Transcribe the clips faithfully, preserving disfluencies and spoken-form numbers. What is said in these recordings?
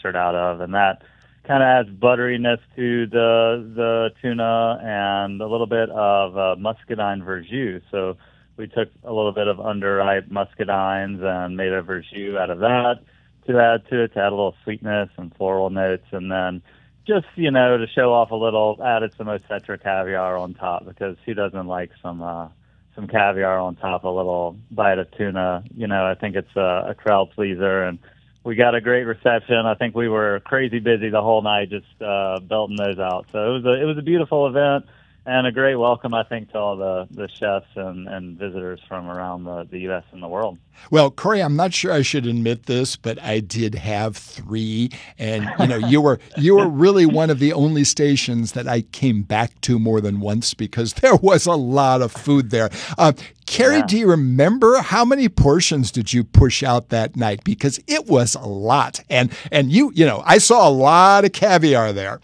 mustard out of, and that kind of adds butteriness to the the tuna and a little bit of uh, muscadine verjus. So we took a little bit of underripe muscadines and made a verjus out of that to add to it, to add a little sweetness and floral notes, and then just, you know, to show off a little, added some Osetra caviar on top, because who doesn't like some uh, some caviar on top, a little bite of tuna? You know, I think it's a, a crowd pleaser, and we got a great reception. I think we were crazy busy the whole night, just uh, belting those out. So it was a it was a beautiful event and a great welcome, I think, to all the, the chefs and, and visitors from around the, the U S and the world. Well, Corey, I'm not sure I should admit this, but I did have three, and you know, you were you were really one of the only stations that I came back to more than once, because there was a lot of food there. Uh, Carrie, Yeah. do you remember how many portions did you push out that night? Because it was a lot, and and you you know, I saw a lot of caviar there.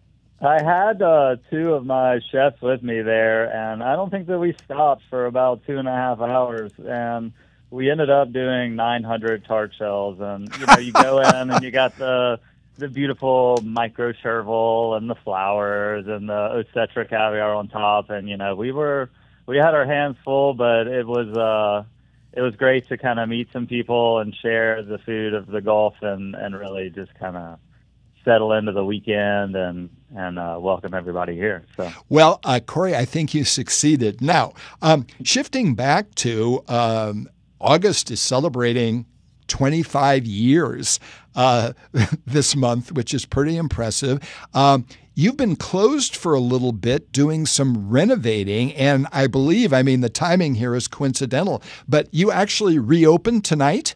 I had uh, two of my chefs with me there, and I don't think that we stopped for about two and a half hours. And we ended up doing nine hundred tart shells. And, you know, you go in and you got the the beautiful micro chervil and the flowers and the Osetra caviar on top. And, you know, we were, we had our hands full, but it was, uh, it was great to kind of meet some people and share the food of the Gulf, and, and really just kind of settle into the weekend and and uh, welcome everybody here. So, well, uh, Corey, I think you succeeded. Now, um, shifting back to um, August is celebrating twenty-five years uh, this month, which is pretty impressive. Um, you've been closed for a little bit, doing some renovating, and I believe, I mean, the timing here is coincidental, but you actually reopened tonight?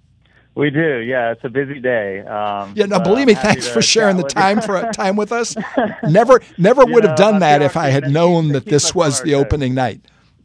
we do, yeah. It's a busy day. Um, Yeah, no, but believe I'm me, happy thanks to for sharing chat the with time you. for time with us. Never, never You would have know, done I that feel if like I they had keep- known they that keep this us on was our the toes. opening night.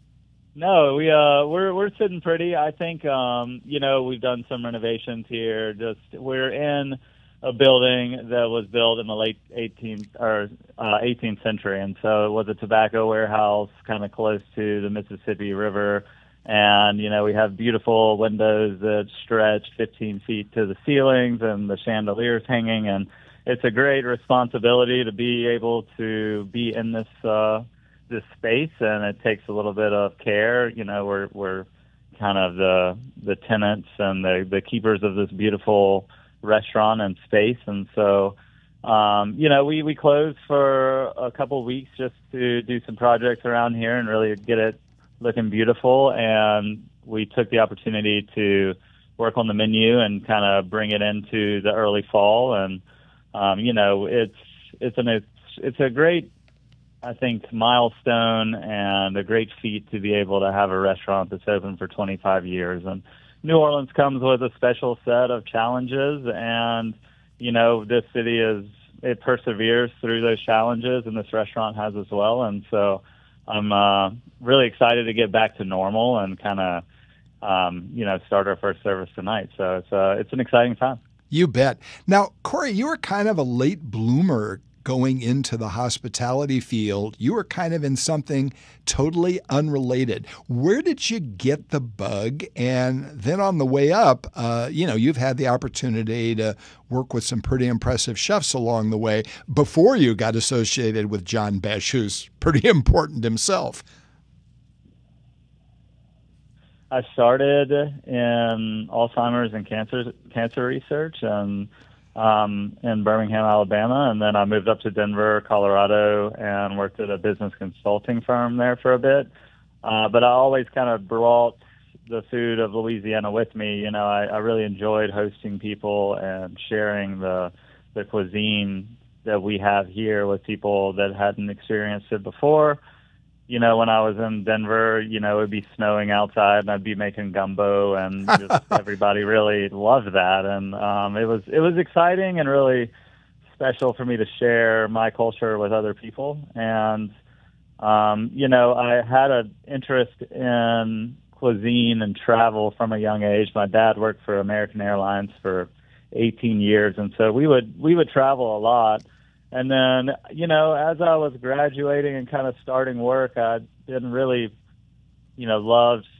No, we uh we're we're sitting pretty. I think um you know, we've done some renovations here. Just we're in a building that was built in the late eighteenth or uh, eighteenth century, and so it was a tobacco warehouse, kind of close to the Mississippi River. And you know, we have beautiful windows that stretch fifteen feet to the ceilings, and the chandeliers hanging. And it's a great responsibility to be able to be in this uh, this space, and it takes a little bit of care. You know, we're we're kind of the the tenants and the the keepers of this beautiful restaurant and space, and so um, you know, we we closed for a couple of weeks just to do some projects around here and really get it looking beautiful. And we took the opportunity to work on the menu and kind of bring it into the early fall. And um, you know, it's it's an it's, it's a great, I think, milestone and a great feat to be able to have a restaurant that's open for twenty-five years. And New Orleans comes with a special set of challenges, and you know, this city is it perseveres through those challenges, and this restaurant has as well. And so I'm uh, really excited to get back to normal and kind of um, you know, start our first service tonight. So it's uh, it's an exciting time. You bet. Now, Corey, you were kind of a late bloomer going into the hospitality field. You were kind of in something totally unrelated. Where did you get the bug? And then on the way up, uh, you know, you've had the opportunity to work with some pretty impressive chefs along the way before you got associated with John Besh, who's pretty important himself. I started in Alzheimer's and cancer cancer research and um, in Birmingham, Alabama, and then I moved up to Denver, Colorado, and worked at a business consulting firm there for a bit. Uh, but I always kind of brought the food of Louisiana with me. You know, I, I really enjoyed hosting people and sharing the the cuisine that we have here with people that hadn't experienced it before. You know, when I was in Denver, you know, it'd be snowing outside and I'd be making gumbo, and just everybody really loved that. And um, it was it was exciting and really special for me to share my culture with other people. And, um, you know, I had an interest in cuisine and travel from a young age. My dad worked for American Airlines for eighteen years, and so we would we would travel a lot. And then, you know, as I was graduating and kind of starting work, I didn't really, you know, love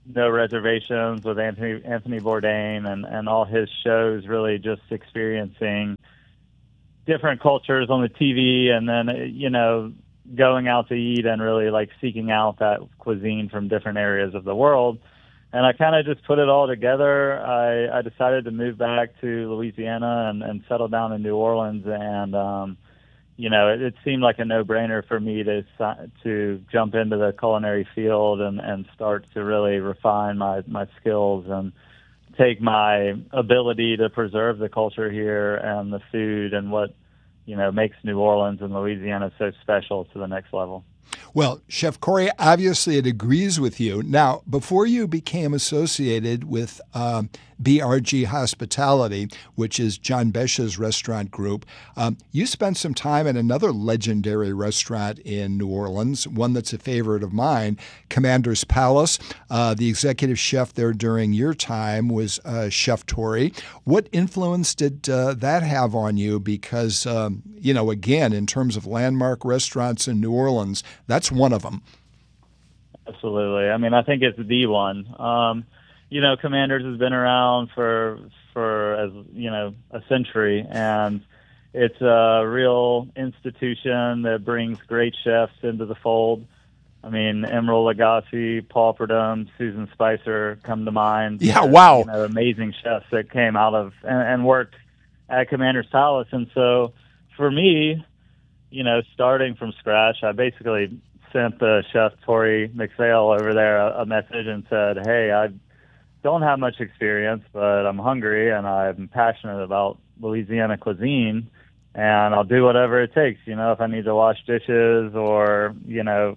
No Reservations with Anthony Anthony Bourdain and, and all his shows, really just experiencing different cultures on the T V, and then, you know, going out to eat and really like seeking out that cuisine from different areas of the world. And I kind of just put it all together. I, I decided to move back to Louisiana and, and settle down in New Orleans. And, um, you know, it, it seemed like a no-brainer for me to to jump into the culinary field and, and start to really refine my, my skills and take my ability to preserve the culture here and the food and what, you know, makes New Orleans and Louisiana so special to the next level. Well, Chef Corey, obviously it agrees with you. Now, before you became associated with um, B R G Hospitality, which is John Besch's restaurant group, um, you spent some time at another legendary restaurant in New Orleans, one that's a favorite of mine, Commander's Palace. Uh, the executive chef there during your time was uh, Chef Torrey. What influence did uh, that have on you? Because, um, you know, again, in terms of landmark restaurants in New Orleans, that's one of them. Absolutely. I mean, I think it's the one. Um, you know, Commanders has been around for for as you know a century, and it's a real institution that brings great chefs into the fold. I mean, Emeril Lagasse, Paul Prudhomme, Susan Spicer come to mind. Yeah, as, wow. You know, amazing chefs that came out of and, and worked at Commander's Palace. And so for me, you know, starting from scratch, I basically sent the chef Torrey McPhail over there a, a message and said, hey, I don't have much experience, but I'm hungry and I'm passionate about Louisiana cuisine, and I'll do whatever it takes. You know, if I need to wash dishes or, you know,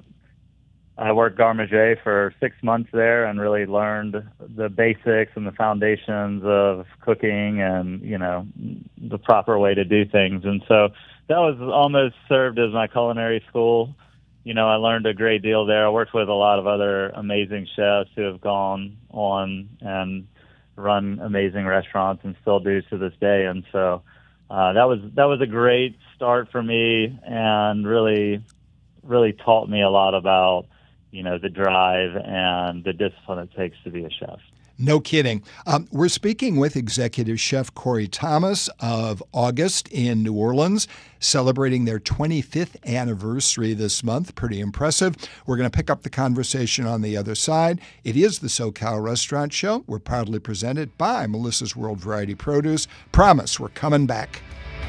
I worked Garde Manger for six months there and really learned the basics and the foundations of cooking and, you know, the proper way to do things. And so that was almost served as my culinary school. You know, I learned a great deal there. I worked with a lot of other amazing chefs who have gone on and run amazing restaurants and still do to this day. And so uh, that was that was a great start for me, and really, really taught me a lot about, you know, the drive and the discipline it takes to be a chef. No kidding. Um, we're speaking with Executive Chef Corey Thomas of August in New Orleans, celebrating their twenty-fifth anniversary this month. Pretty impressive. We're going to pick up the conversation on the other side. It is the SoCal Restaurant Show. We're proudly presented by Melissa's World Variety Produce. Promise, we're coming back.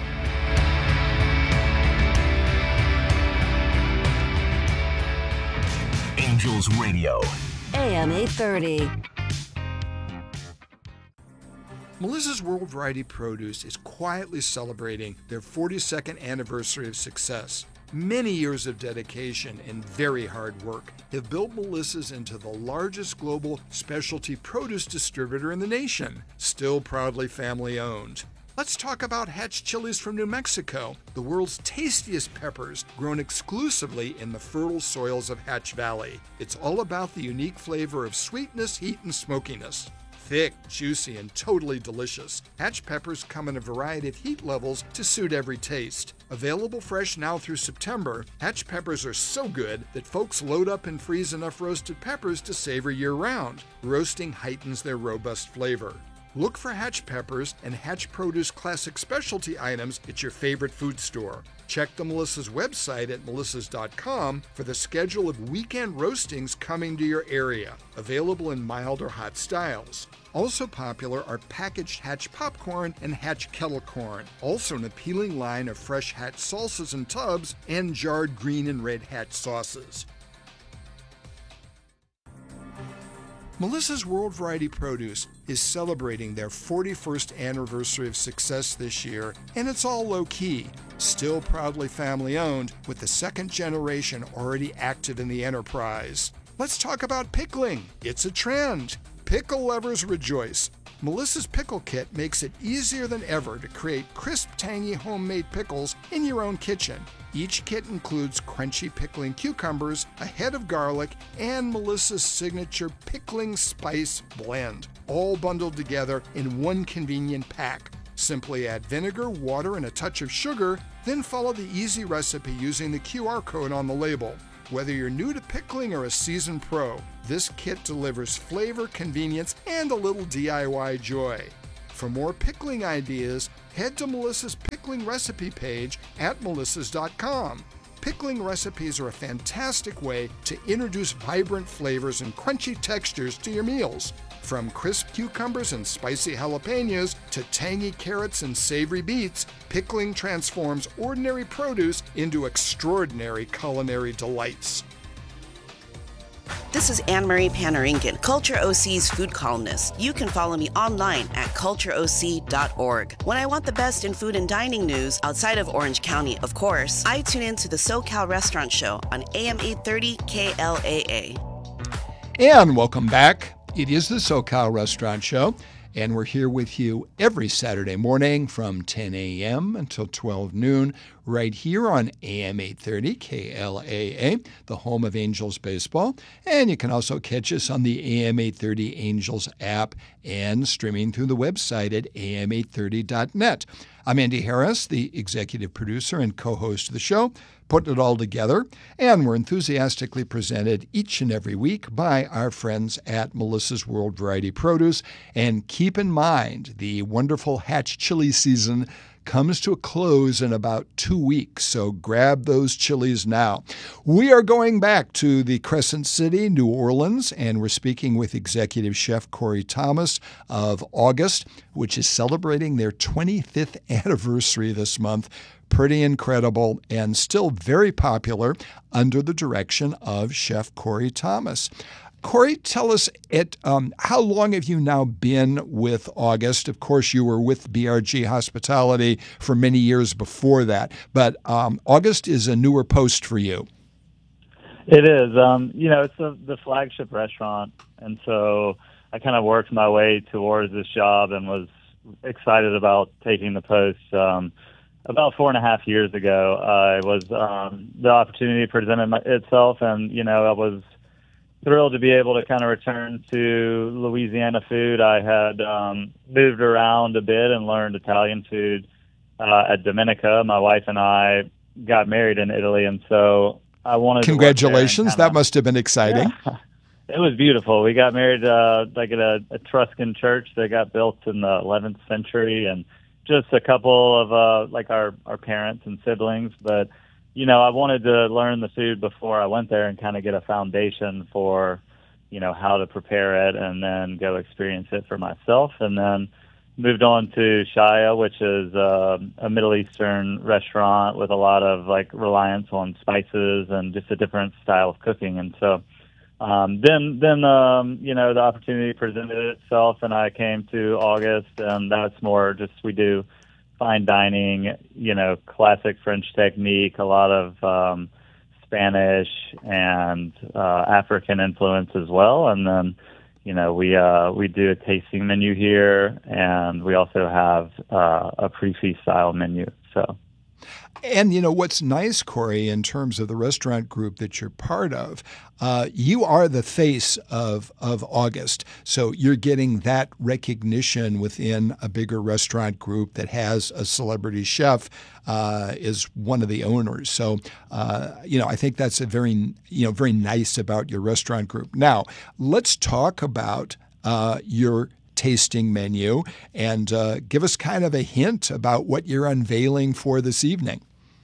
Angels Radio, A M eight thirty. Melissa's World Variety Produce is quietly celebrating their forty-second anniversary of success. Many years of dedication and very hard work have built Melissa's into the largest global specialty produce distributor in the nation, still proudly family-owned. Let's talk about Hatch chilies from New Mexico, the world's tastiest peppers grown exclusively in the fertile soils of Hatch Valley. It's all about the unique flavor of sweetness, heat, and smokiness. Thick, juicy, and totally delicious, Hatch peppers come in a variety of heat levels to suit every taste. Available fresh now through September, Hatch peppers are so good that folks load up and freeze enough roasted peppers to savor year-round. Roasting heightens their robust flavor. Look for Hatch peppers and Hatch Produce classic specialty items at your favorite food store. Check the Melissa's website at melissas dot com for the schedule of weekend roastings coming to your area, available in mild or hot styles. Also popular are packaged Hatch popcorn and Hatch kettle corn, also an appealing line of fresh Hatch salsas and tubs, and jarred green and red Hatch sauces. Melissa's World Variety Produce is celebrating their forty-first anniversary of success this year, and it's all low-key, still proudly family-owned, with the second generation already active in the enterprise. Let's talk about pickling. It's a trend. Pickle lovers rejoice. Melissa's Pickle Kit makes it easier than ever to create crisp, tangy homemade pickles in your own kitchen. Each kit includes crunchy pickling cucumbers, a head of garlic, and Melissa's signature pickling spice blend, all bundled together in one convenient pack. Simply add vinegar, water, and a touch of sugar, then follow the easy recipe using the Q R code on the label. Whether you're new to pickling or a seasoned pro, this kit delivers flavor, convenience, and a little D I Y joy. For more pickling ideas, head to Melissa's pickling recipe page at melissas dot com. Pickling recipes are a fantastic way to introduce vibrant flavors and crunchy textures to your meals. From crisp cucumbers and spicy jalapenos to tangy carrots and savory beets, pickling transforms ordinary produce into extraordinary culinary delights. This is Anne-Marie Panarinkin, Culture O C's food columnist. You can follow me online at culture o c dot org. When I want the best in food and dining news outside of Orange County, of course, I tune in to the SoCal Restaurant Show on A M eight thirty K L A A. And welcome back. It is the SoCal Restaurant Show, and we're here with you every Saturday morning from ten a.m. until twelve noon, right here on A M eight thirty K L A A, the home of Angels baseball. And you can also catch us on the A M eight thirty Angels app and streaming through the website at A M eight thirty dot net. I'm Andy Harris, the executive producer and co-host of the show, putting it all together, and we're enthusiastically presented each and every week by our friends at Melissa's World Variety Produce. And keep in mind, the wonderful Hatch chili season comes to a close in about two weeks, so grab those chilies now. We are going back to the Crescent City, New Orleans, and we're speaking with Executive Chef Corey Thomas of August, which is celebrating their twenty-fifth anniversary this month. Pretty incredible and still very popular under the direction of Chef Corey Thomas. Corey, tell us, at, um, how long have you now been with August? Of course, you were with B R G Hospitality for many years before that, but um, August is a newer post for you. It is. Um, you know, it's a, the flagship restaurant, and so I kind of worked my way towards this job and was excited about taking the post. Um, about four and a half years ago, I was um, the opportunity presented my, itself, and you know, I was thrilled to be able to kind of return to Louisiana food. I had um, moved around a bit and learned Italian food uh, at Domenica. My wife and I got married in Italy, and so I wanted Congratulations. to kinda, that must have been exciting. Yeah, it was beautiful. We got married uh, like at a Etruscan church that got built in the eleventh century, and just a couple of uh, like our, our parents and siblings, but you know, I wanted to learn the food before I went there and kind of get a foundation for, you know, how to prepare it and then go experience it for myself. And then moved on to Shaya, which is uh, a Middle Eastern restaurant with a lot of like reliance on spices and just a different style of cooking. And so um, then, then um, you know, the opportunity presented itself and I came to August, and that's more just we do fine dining, you know, classic French technique, a lot of um, Spanish and uh, African influence as well. And then, you know, we uh, we do a tasting menu here, and we also have uh, a pre-feast style menu. So. And, you know, what's nice, Corey, in terms of the restaurant group that you're part of, uh, you are the face of, of August. So you're getting that recognition within a bigger restaurant group that has a celebrity chef uh, is one of the owners. So, uh, you know, I think that's a very, you know, very nice about your restaurant group. Now, let's talk about uh, your tasting menu and uh, give us kind of a hint about what you're unveiling for this evening.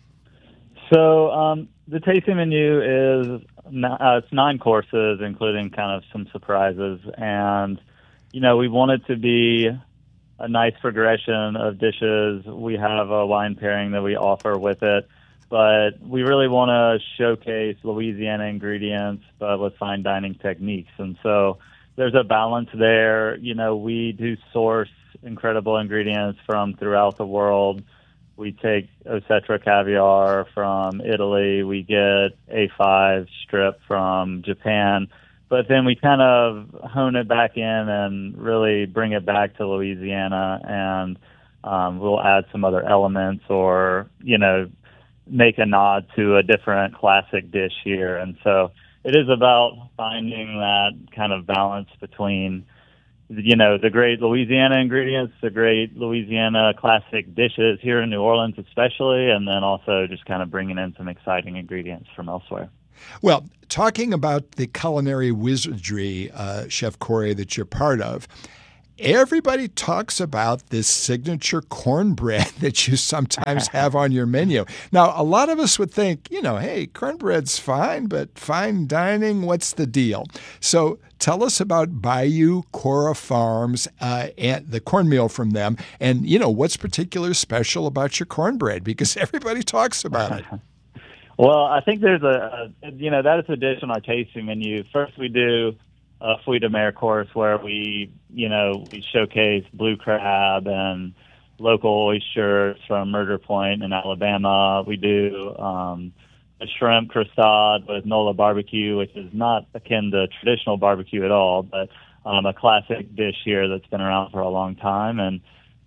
So um, the tasting menu is uh, it's nine courses, including kind of some surprises. And, you know, we want it to be a nice progression of dishes. We have a wine pairing that we offer with it, but we really want to showcase Louisiana ingredients, but with fine dining techniques. And so there's a balance there. You know, we do source incredible ingredients from throughout the world. We take Osetra caviar from Italy. We get A five strip from Japan. But then we kind of hone it back in and really bring it back to Louisiana. And um, we'll add some other elements or, you know, make a nod to a different classic dish here. And so it is about finding that kind of balance between, you know, the great Louisiana ingredients, the great Louisiana classic dishes here in New Orleans especially, and then also just kind of bringing in some exciting ingredients from elsewhere. Well, talking about the culinary wizardry, uh, Chef Corey, that you're part of, everybody talks about this signature cornbread that you sometimes have on your menu. Now, a lot of us would think, you know, hey, cornbread's fine, but fine dining, what's the deal? So tell us about Bayou Cora Farms uh, and the cornmeal from them. And, you know, what's particularly special about your cornbread? Because everybody talks about it. Well, I think there's a, a, you know, that is a dish on our tasting menu. First, we do a fruit de mer course where we, you know, we showcase blue crab and local oysters from Murder Point in Alabama. We do um, a shrimp crostade with Nola barbecue, which is not akin to traditional barbecue at all, but um, a classic dish here that's been around for a long time. And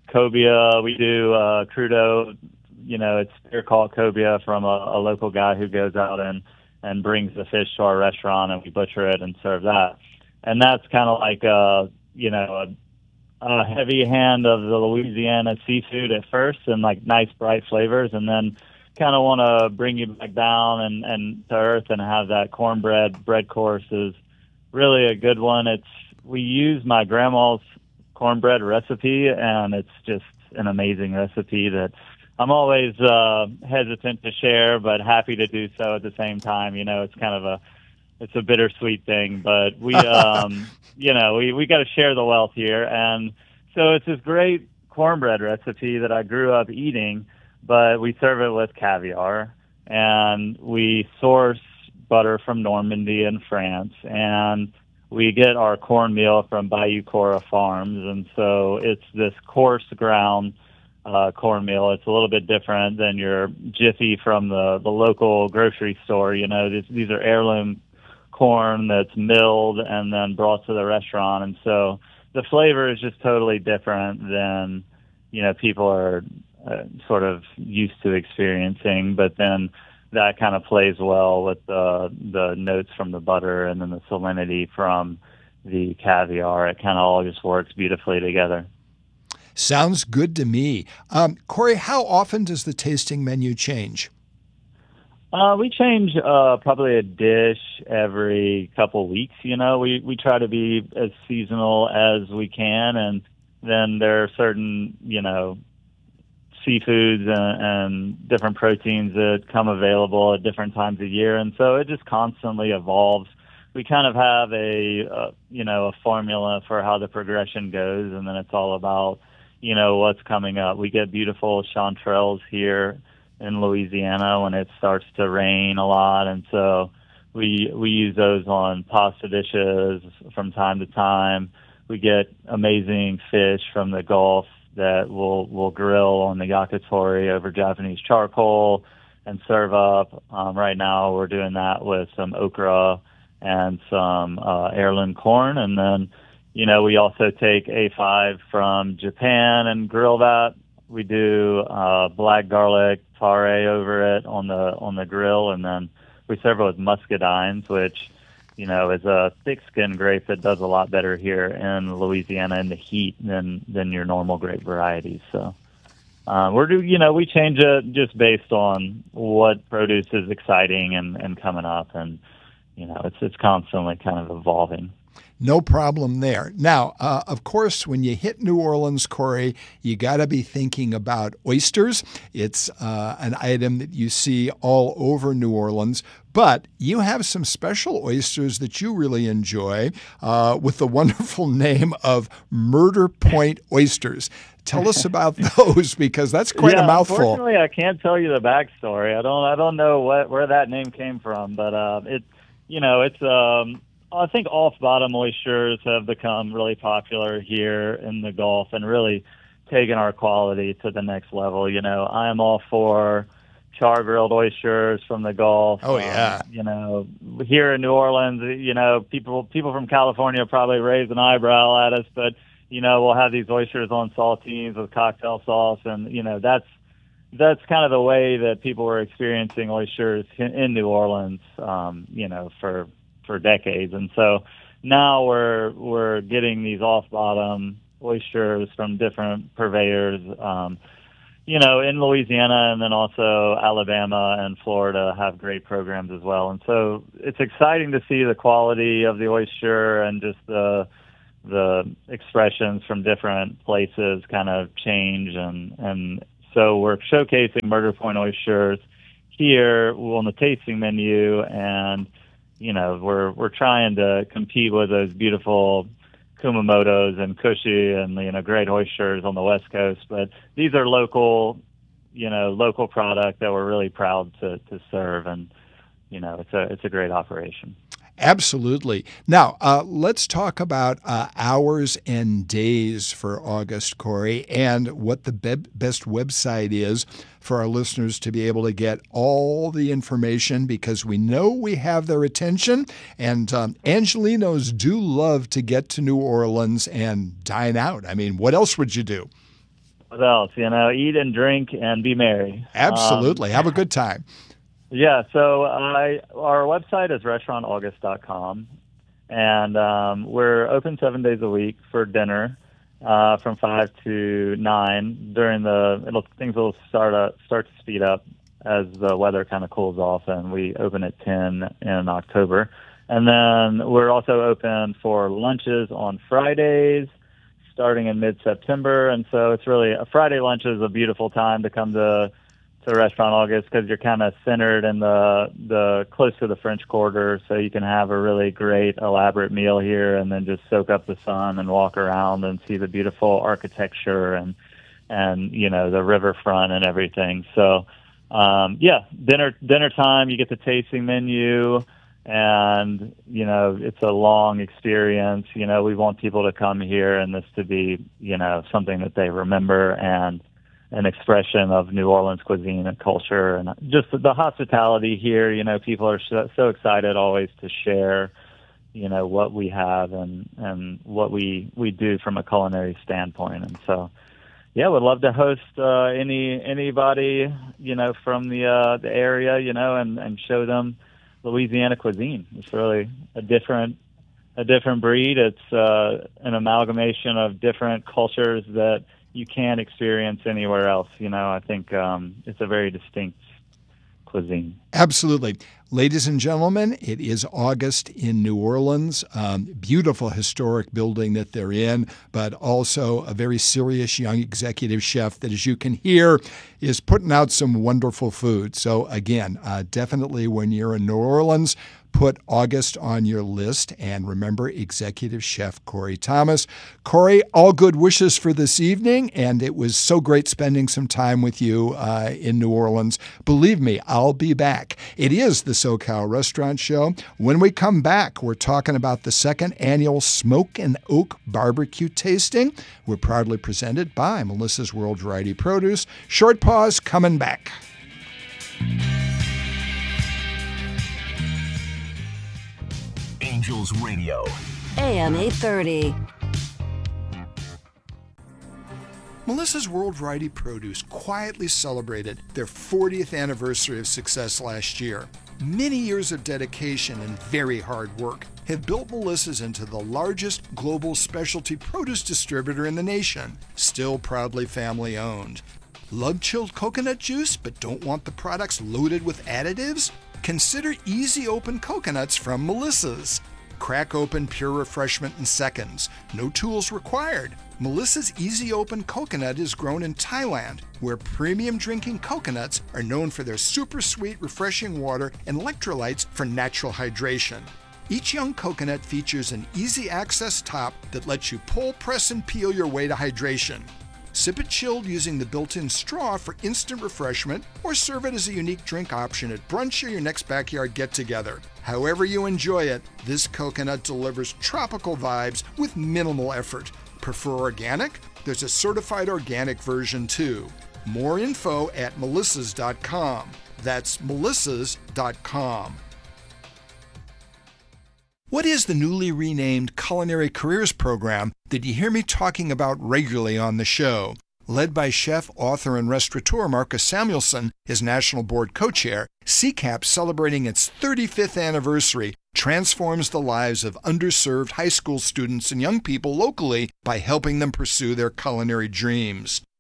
cobia, we do uh, crudo. You know, it's spear caught cobia from a, a local guy who goes out and, and brings the fish to our restaurant, and we butcher it and serve that. And that's kind of like, a, you know, a, a heavy hand of the Louisiana seafood at first, and like nice bright flavors, and then kind of want to bring you back down and, and to earth and have that cornbread bread course is really a good one. It's we use my grandma's cornbread recipe, and it's just an amazing recipe that I'm always uh, hesitant to share, but happy to do so at the same time. You know, it's kind of a it's a bittersweet thing, but we, um, you know, we, we got to share the wealth here. And so it's this great cornbread recipe that I grew up eating, but we serve it with caviar, and we source butter from Normandy in France, and we get our cornmeal from Bayou Cora Farms. And so it's this coarse ground uh, cornmeal. It's a little bit different than your Jiffy from the, the local grocery store. You know, this, these are heirloom corn that's milled and then brought to the restaurant. And so the flavor is just totally different than, you know, people are uh, sort of used to experiencing. But then that kind of plays well with the, the notes from the butter and then the salinity from the caviar. It kind of all just works beautifully together. Sounds good to me. Um, Corey, how often does the tasting menu change? Uh, we change uh, probably a dish every couple weeks. You know, we, we try to be as seasonal as we can, and then there are certain, you know, seafoods and, and different proteins that come available at different times of year, and so it just constantly evolves. We kind of have a, uh, you know, a formula for how the progression goes, and then it's all about, you know, what's coming up. We get beautiful chanterelles here in Louisiana when it starts to rain a lot, and so we we use those on pasta dishes from time to time. We get amazing fish from the Gulf that we'll we'll grill on the yakitori over Japanese charcoal and serve up. Um, right now, we're doing that with some okra and some uh, heirloom corn, and then you know we also take A five from Japan and grill that. We do uh, black garlic tare over it on the on the grill, and then we serve it with muscadines, which, you know, is a thick-skinned grape that does a lot better here in Louisiana in the heat than than your normal grape varieties. So uh, we're do you know we change it just based on what produce is exciting and, and coming up, and you know it's it's constantly kind of evolving. No problem there. Now, uh, of course, when you hit New Orleans, Corey, you got to be thinking about oysters. It's uh, an item that you see all over New Orleans, but you have some special oysters that you really enjoy uh, with the wonderful name of Murder Point oysters. Tell us about those, because that's quite yeah, a mouthful. Unfortunately, I can't tell you the backstory. I don't. I don't know what where that name came from, but uh, it, you know, it's. Um, I think off-bottom oysters have become really popular here in the Gulf and really taken our quality to the next level. You know, I am all for char-grilled oysters from the Gulf. Oh, yeah. Um, you know, here in New Orleans, you know, people people from California probably raise an eyebrow at us, but, you know, we'll have these oysters on saltines with cocktail sauce, and, you know, that's that's kind of the way that people were experiencing oysters in, in New Orleans, um, you know, for for decades. And so now we're we're getting these off-bottom oysters from different purveyors. Um, you know, in Louisiana and then also Alabama and Florida have great programs as well. And so it's exciting to see the quality of the oyster and just the the expressions from different places kind of change. And, and so we're showcasing Murder Point oysters here on the tasting menu, and, you know, we're we're trying to compete with those beautiful Kumamotos and Cushy and, you know, great oysters on the West Coast. But these are local, you know, local product that we're really proud to, to serve. And, you know, it's a it's a great operation. Absolutely. Now, uh, let's talk about uh, hours and days for August, Corey, and what the be- best website is for our listeners to be able to get all the information, because we know we have their attention, and um, Angelenos do love to get to New Orleans and dine out. I mean, what else would you do? What else? You know, eat and drink and be merry. Absolutely. Um, have a good time. Yeah, so I, our website is restaurant august dot com, and um, we're open seven days a week for dinner uh, from five to nine. During the it'll, things will start uh, start to speed up as the weather kind of cools off, and we open at ten in October. And then we're also open for lunches on Fridays, starting in mid-September. And so it's really a Friday lunch is a beautiful time to come to. to Restaurant August, because you're kind of centered in the the close to the French Quarter, so you can have a really great elaborate meal here and then just soak up the sun and walk around and see the beautiful architecture and and you know the riverfront and everything. So um, yeah, dinner dinner time, you get the tasting menu, and you know it's a long experience. You know we want people to come here and this to be you know something that they remember and an expression of New Orleans cuisine and culture, and just the hospitality here. You know, people are so, so excited always to share, you know, what we have and, and what we, we do from a culinary standpoint. And so, yeah, would love to host uh, any anybody, you know, from the uh, the area, you know, and, and show them Louisiana cuisine. It's really a different a different breed. It's uh, an amalgamation of different cultures that you can't experience anywhere else. You know, I think um, it's a very distinct cuisine. Absolutely. Ladies and gentlemen, it is August in New Orleans. Um, beautiful historic building that they're in, but also a very serious young executive chef that, as you can hear, is putting out some wonderful food. So again, uh, definitely when you're in New Orleans, put August on your list, and remember Executive Chef Corey Thomas. Corey, all good wishes for this evening, and it was so great spending some time with you uh, in New Orleans. Believe me, I'll be back. It is the SoCal Restaurant Show. When we come back, we're talking about the second annual Smoke and Oak Barbecue Tasting. We're proudly presented by Melissa's World Variety Produce. Short pause, coming back. Angels Radio. A M eight thirty. Melissa's World Variety Produce quietly celebrated their fortieth anniversary of success last year. Many years of dedication and very hard work have built Melissa's into the largest global specialty produce distributor in the nation, still proudly family owned. Love chilled coconut juice but don't want the products loaded with additives? Consider Easy Open Coconuts from Melissa's. Crack open pure refreshment in seconds. No tools required. Melissa's Easy Open Coconut is grown in Thailand, where premium drinking coconuts are known for their super sweet, refreshing water and electrolytes for natural hydration. Each young coconut features an easy access top that lets you pull, press, and peel your way to hydration. Sip it chilled using the built-in straw for instant refreshment, or serve it as a unique drink option at brunch or your next backyard get-together. However you enjoy it, this coconut delivers tropical vibes with minimal effort. Prefer organic? There's a certified organic version too. More info at melissas dot com. That's melissas dot com. What is the newly renamed Culinary Careers Program that you hear me talking about regularly on the show? Led by chef, author, and restaurateur Marcus Samuelsson, his national board co-chair, C CAP, celebrating its thirty-fifth anniversary, transforms the lives of underserved high school students and young people locally by helping them pursue their culinary dreams.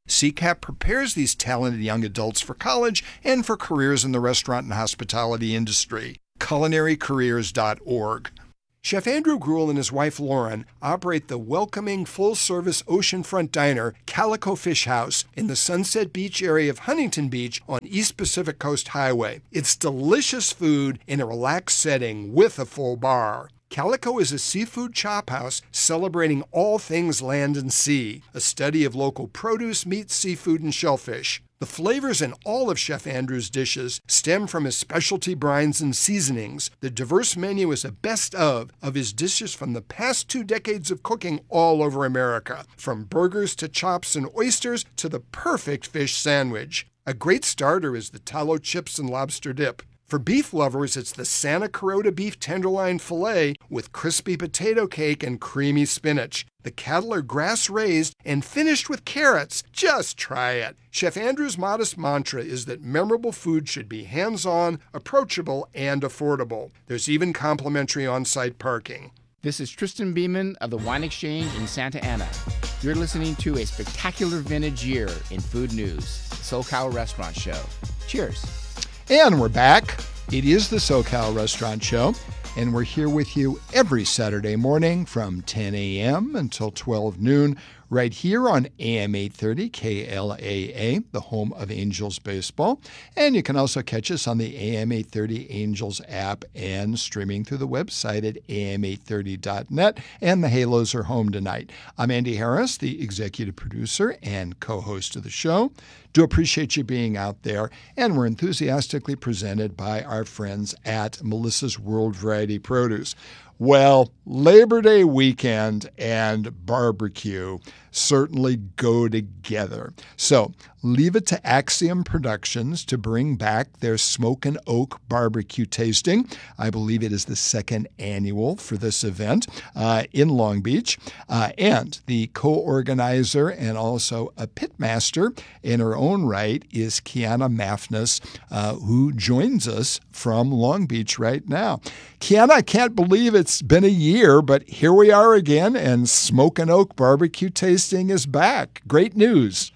C CAP prepares these talented young adults for college and for careers in the restaurant and hospitality industry. culinary careers dot org. Chef Andrew Gruel and his wife Lauren operate the welcoming full-service oceanfront diner Calico Fish House in the Sunset Beach area of Huntington Beach on East Pacific Coast Highway. It's delicious food in a relaxed setting with a full bar. Calico is a seafood chop house celebrating all things land and sea, a study of local produce, meat, seafood, and shellfish. The flavors in all of Chef Andrew's dishes stem from his specialty brines and seasonings. The diverse menu is a best of of his dishes from the past two decades of cooking all over America, from burgers to chops and oysters to the perfect fish sandwich. A great starter is the tallow chips and lobster dip. For beef lovers, it's the Santa Clarota beef tenderloin filet with crispy potato cake and creamy spinach. The cattle are grass-raised and finished with carrots. Just try it. Chef Andrew's modest mantra is that memorable food should be hands-on, approachable, and affordable. There's even complimentary on-site parking. This is Tristan Beeman of the Wine Exchange in Santa Ana. You're listening to a spectacular vintage year in food news, the SoCal Restaurant Show. Cheers. And we're back. It is the SoCal Restaurant Show, and we're here with you every Saturday morning from ten a.m. until twelve noon, right here on A M eight thirty K L A A, the home of Angels Baseball. And you can also catch us on the A M eight thirty Angels app and streaming through the website at A M eight thirty dot net. And the Halos are home tonight. I'm Andy Harris, the executive producer and co-host of the show. Do appreciate you being out there, and we're enthusiastically presented by our friends at Melissa's World Variety Produce. Well, Labor Day weekend and barbecue certainly go together. So leave it to Axiom Productions to bring back their Smoke and Oak barbecue tasting. I believe it is the second annual for this event uh, in Long Beach. Uh, and the co-organizer and also a pitmaster in her own right is Kiana Maffness, uh, who joins us from Long Beach right now. Kiana, I can't believe it's been a year, but here we are again, and Smoke and Oak barbecue tasting is back. Great news.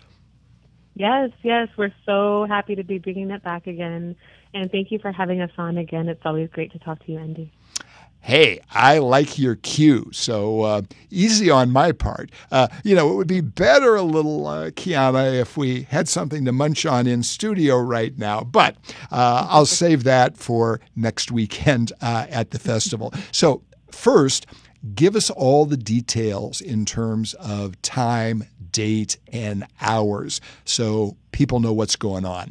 Yes, yes, we're so happy to be bringing it back again, and thank you for having us on again. It's always great to talk to you, Andy. Hey, I like your cue, so uh, easy on my part. Uh, you know, it would be better a little, uh, Kiana, if we had something to munch on in studio right now, but uh, I'll save that for next weekend uh, at the festival. So first, give us all the details in terms of time, date, and hours so people know what's going on.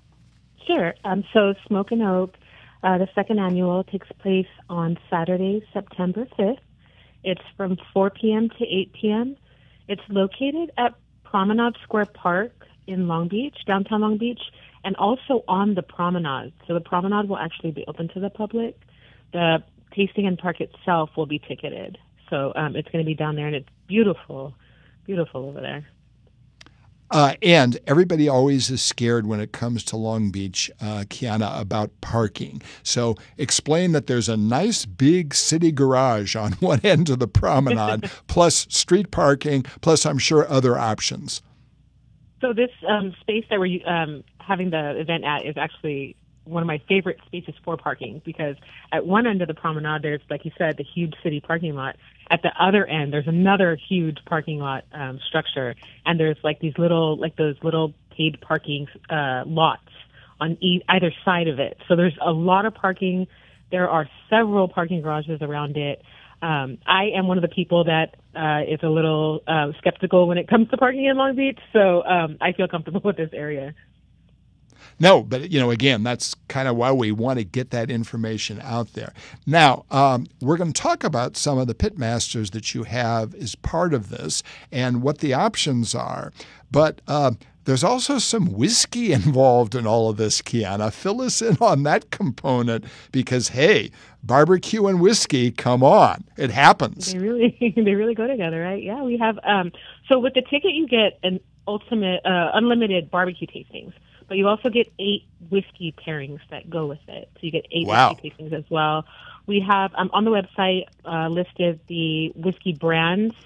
Sure. Um, so Smoke and Oak, uh, the second annual, takes place on Saturday, September fifth. It's from four p.m. to eight p.m. It's located at Promenade Square Park in Long Beach, downtown Long Beach, and also on the promenade. So the promenade will actually be open to the public. The tasting and park itself will be ticketed. So um, it's going to be down there, and it's beautiful, beautiful over there. Uh, and everybody always is scared when it comes to Long Beach, uh, Kiana, about parking. So explain that there's a nice big city garage on one end of the promenade, plus street parking, plus I'm sure other options. So this um, space that we're um, having the event at is actually one of my favorite spaces for parking, because at one end of the promenade, there's, like you said, the huge city parking lot. At the other end, there's another huge parking lot um, structure, and there's like these little, like those little paid parking uh, lots on e- either side of it. So there's a lot of parking. There are several parking garages around it. Um, I am one of the people that uh, is a little uh, skeptical when it comes to parking in Long Beach, so um, I feel comfortable with this area. No, but, you know, again, that's kind of why we want to get that information out there. Now, um, we're going to talk about some of the pitmasters that you have as part of this and what the options are. But uh, there's also some whiskey involved in all of this, Kiana. Fill us in on that component because, hey, barbecue and whiskey, come on. It happens. They really, they really go together, right? Yeah, we have, um, so with the ticket, you get an ultimate, uh, unlimited barbecue tastings. But you also get eight whiskey pairings that go with it. So you get eight wow. whiskey tastings as well. We have um, on the website uh, listed the whiskey brands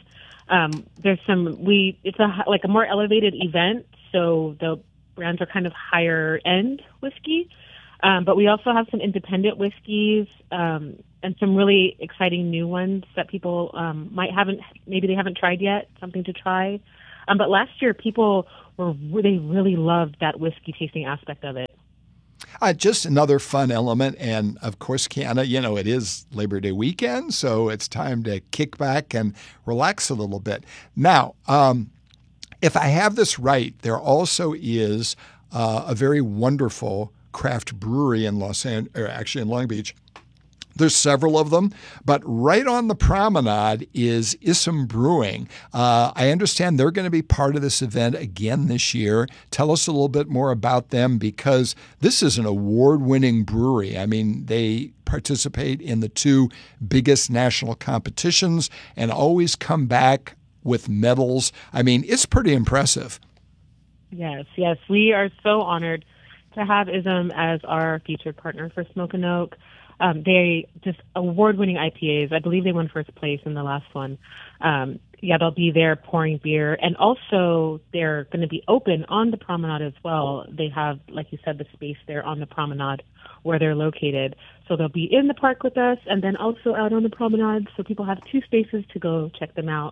Um, there's some we it's a like a more elevated event, so the brands are kind of higher end whiskey. Um, but we also have some independent whiskeys um, and some really exciting new ones that people um, might haven't maybe they haven't tried yet. Something to try. Um, but last year, people were they really loved that whiskey tasting aspect of it. Uh, just another fun element. And of course, Kiana, you know, it is Labor Day weekend, so it's time to kick back and relax a little bit. Now, um, if I have this right, there also is uh, a very wonderful craft brewery in Los Angeles, or actually in Long Beach. There's several of them, but right on the promenade is Issam Brewing. Uh, I understand they're going to be part of this event again this year. Tell us a little bit more about them, because this is an award-winning brewery. I mean, they participate in the two biggest national competitions and always come back with medals. I mean, it's pretty impressive. Yes, yes. We are so honored to have Issam as our featured partner for Smoke and Oak. Um, they just award-winning I P As. I believe they won first place in the last one. Um, yeah, they'll be there pouring beer. And also, they're going to be open on the promenade as well. They have, like you said, the space there on the promenade where they're located. So they'll be in the park with us and then also out on the promenade. So people have two spaces to go check them out.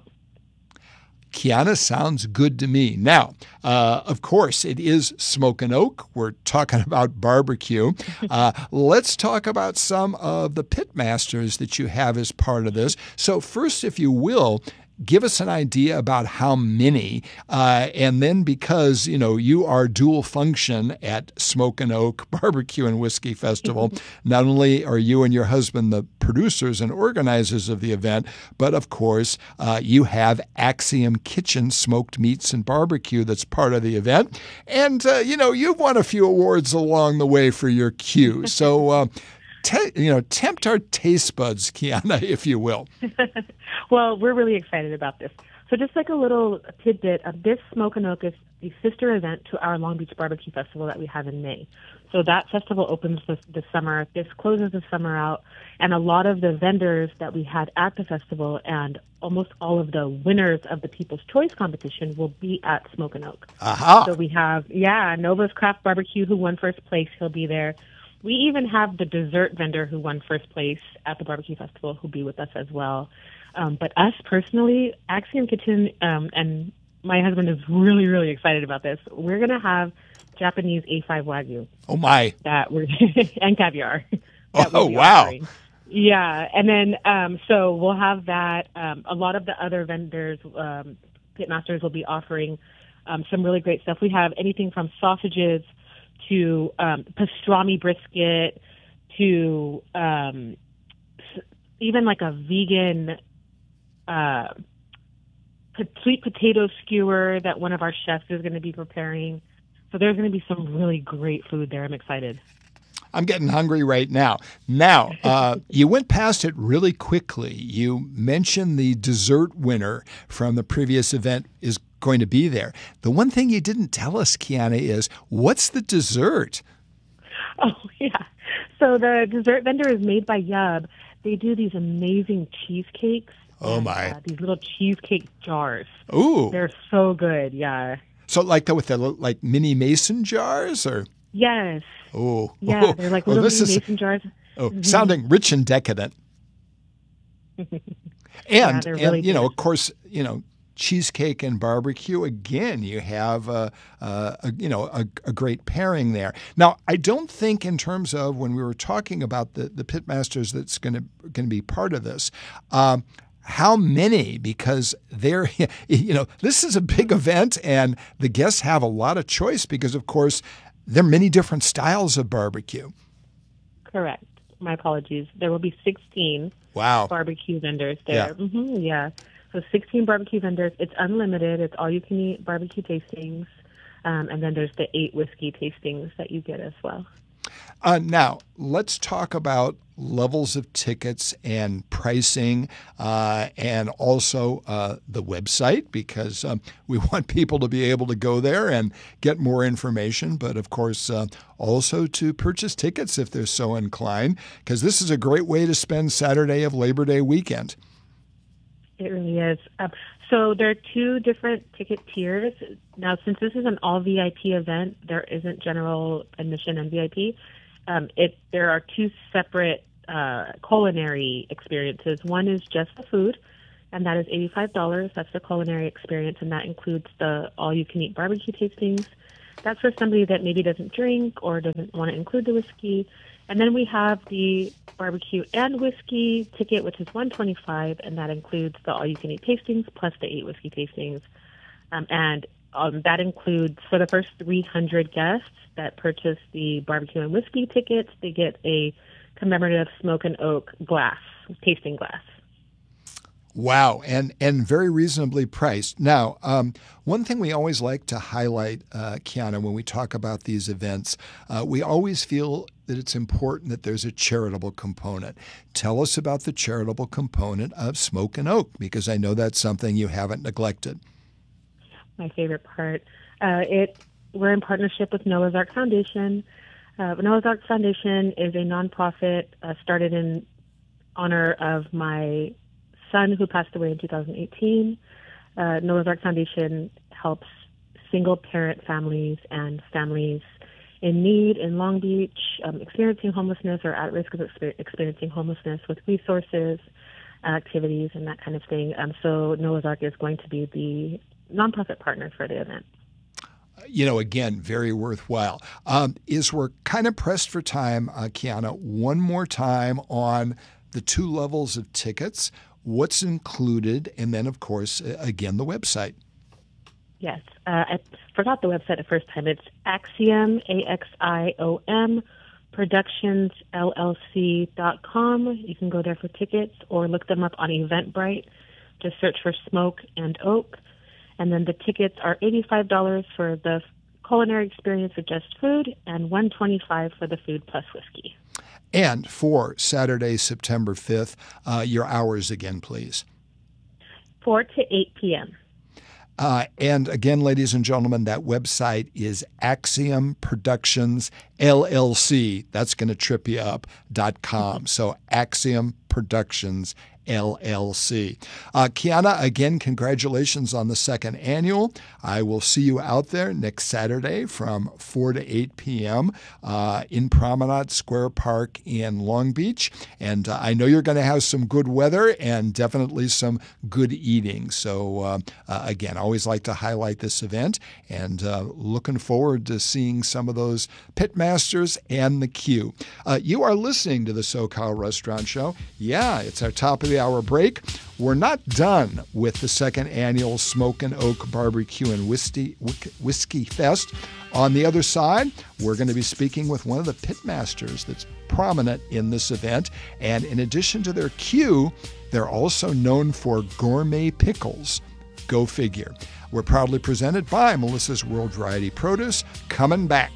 Kiana, sounds good to me. Now, uh, of course, it is Smoke and Oak. We're talking about barbecue. Uh, let's talk about some of the pitmasters that you have as part of this. So first, if you will, give us an idea about how many, uh, and then because, you know, you are dual function at Smoke and Oak Barbecue and Whiskey Festival, not only are you and your husband the producers and organizers of the event, but of course, uh, you have Axiom Kitchen Smoked Meats and Barbecue that's part of the event. And, uh, you know, you've won a few awards along the way for your Q. So, uh, Te- you know, tempt our taste buds, Kiana, if you will. Well, we're really excited about this. So just like a little tidbit of this, Smoke and Oak is the sister event to our Long Beach Barbecue Festival that we have in May. So that festival opens this, this summer. This closes the summer out. And a lot of the vendors that we had at the festival and almost all of the winners of the People's Choice competition will be at Smoke and Oak. Aha. So we have, yeah, Nova's Craft Barbecue, who won first place. He'll be there. We even have the dessert vendor who won first place at the barbecue festival who'll be with us as well. Um, but us personally, Axiom Kitchen, um, and my husband is really, really excited about this. We're going to have Japanese A five Wagyu. Oh, my. That we're and caviar. That Oh, we'll wow. offering. Yeah. And then, um, so we'll have that. Um, a lot of the other vendors, um, pitmasters will be offering um, some really great stuff. We have anything from sausages to um, pastrami brisket, to um, even like a vegan uh, sweet potato skewer that one of our chefs is going to be preparing. So there's going to be some really great food there. I'm excited. I'm getting hungry right now. Now, uh, you went past it really quickly. You mentioned the dessert winner from the previous event is going to be there. The one thing you didn't tell us, Kiana, is what's the dessert? Oh, yeah. So the dessert vendor is made by Yub. They do these amazing cheesecakes. Oh, and, my. Uh, these little cheesecake jars. Ooh. They're so good, yeah. So like the, with the like mini mason jars, or? Yes. Oh. Yeah, oh. they're like oh, little this mini is, mason jars. Oh, Mm-hmm. sounding rich and decadent. And, Yeah, they're really and you know, good. of course, you know, cheesecake and barbecue, again, you have a, a, a you know a, a great pairing there. Now, I don't think in terms of when we were talking about the the pitmasters that's going to going to be part of this. Um, how many? Because they're you know this is a big event, and the guests have a lot of choice because, of course, there are many different styles of barbecue. Correct. My apologies. There will be sixteen Wow. barbecue vendors there. Yeah. Mm-hmm, yeah. So sixteen barbecue vendors. It's unlimited. It's all you can eat barbecue tastings. Um, and then there's the eight whiskey tastings that you get as well. Uh, now, let's talk about levels of tickets and pricing uh, and also uh, the website, because um, we want people to be able to go there and get more information, but of course uh, also to purchase tickets if they're so inclined, because this is a great way to spend Saturday of Labor Day weekend. It really is. Uh, So there are two different ticket tiers. Now, since this is an all V I P event, there isn't general admission and V I P. Um, it there are two separate uh, culinary experiences. One is just the food, and that is eighty-five dollars. That's the culinary experience, and that includes the all-you-can-eat barbecue tastings. That's for somebody that maybe doesn't drink or doesn't want to include the whiskey. And then we have the barbecue and whiskey ticket, which is one hundred twenty-five dollars, and that includes the all-you-can-eat tastings plus the eight whiskey tastings. Um, and um, that includes, for the first three hundred guests that purchase the barbecue and whiskey tickets, they get a commemorative smoke and oak glass, tasting glass. Wow, and and very reasonably priced. Now, um, one thing we always like to highlight, uh, Kiana, when we talk about these events, uh, we always feel that it's important that there's a charitable component. Tell us about the charitable component of Smoke and Oak, because I know that's something you haven't neglected. My favorite part. Uh, it we're in partnership with Noah's Ark Foundation. Uh, Noah's Ark Foundation is a nonprofit uh, started in honor of my son who passed away in two thousand eighteen. Uh, Noah's Ark Foundation helps single-parent families and families in need in Long Beach, um, experiencing homelessness or at risk of exper- experiencing homelessness with resources, activities, and that kind of thing. Um, so Noah's Ark is going to be the nonprofit partner for the event. You know, again, very worthwhile. Um, is we're kind of pressed for time, uh, Kiana, one more time on the two levels of tickets, what's included, and then, of course, again, the website. Yes. Uh, I forgot the website the first time. It's Axiom, A X I O M, Productions L L C dot com. You can go there for tickets or look them up on Eventbrite. Just search for Smoke and Oak. And then the tickets are eighty-five dollars for the culinary experience with just food and one hundred twenty-five dollars for the food plus whiskey. And for Saturday, September fifth, uh, your hours again, please. four to eight p.m. Uh, and again, ladies and gentlemen, that website is Axiom Productions L L C. That's going to trip you up, dot com. So Axiom Productions L L C. Uh, Kiana, again, congratulations on the second annual. I will see you out there next Saturday from four to eight p.m. Uh, in Promenade Square Park in Long Beach. And uh, I know you're going to have some good weather and definitely some good eating. So, uh, uh, again, I always like to highlight this event and uh, looking forward to seeing some of those pitmasters and the queue. Uh, you are listening to the SoCal Restaurant Show. Yeah, it's our top of the hour break. We're not done with the second annual Smoke and Oak Barbecue and Whiskey, Whiskey Fest. On the other side, we're going to be speaking with one of the pitmasters that's prominent in this event. And in addition to their queue, they're also known for gourmet pickles. Go figure. We're proudly presented by Melissa's World Variety Produce. Coming back.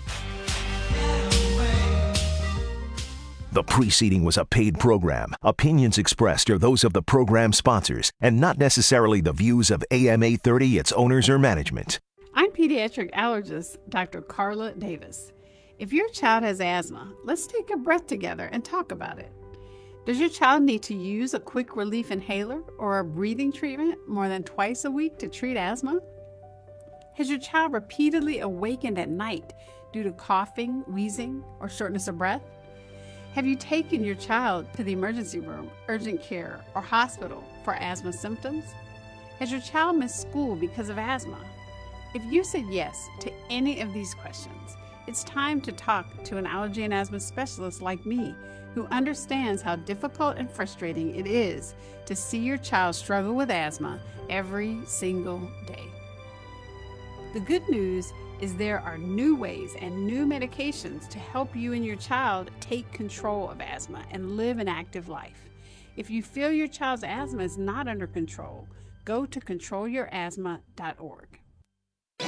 The preceding was a paid program. Opinions expressed are those of the program sponsors and not necessarily the views of A M eight thirty, its owners, or management. I'm pediatric allergist Doctor Carla Davis. If your child has asthma, let's take a breath together and talk about it. Does your child need to use a quick relief inhaler or a breathing treatment more than twice a week to treat asthma? Has your child repeatedly awakened at night due to coughing, wheezing, or shortness of breath? Have you taken your child to the emergency room, urgent care, or hospital for asthma symptoms? Has your child missed school because of asthma? If you said yes to any of these questions, it's time to talk to an allergy and asthma specialist like me, who understands how difficult and frustrating it is to see your child struggle with asthma every single day. The good news is there are new ways and new medications to help you and your child take control of asthma and live an active life. If you feel your child's asthma is not under control, go to control your asthma dot org. The